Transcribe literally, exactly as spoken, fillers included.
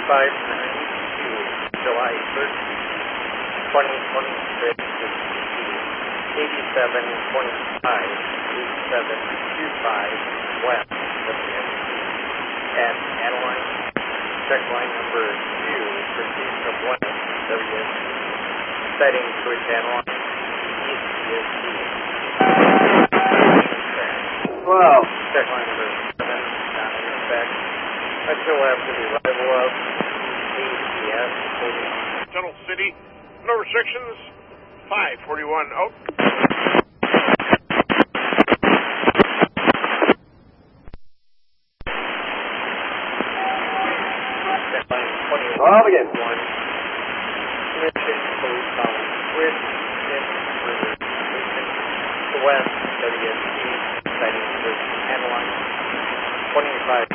five ninety-two, July thirteenth, twenty twenty-six, eighty-seven point five eight seven two five West W S T. At Adeline, check line number two, proceed from West W S T, setting towards Adeline, East W S T. Wow. Check line number seven, not in effect. Until after the arrival of A C S forty-one. Tunnel City, no restrictions, five forty-one out. Off again. One. Mission police calling switch in further station to West W S T, sighting with Adeline, twenty-five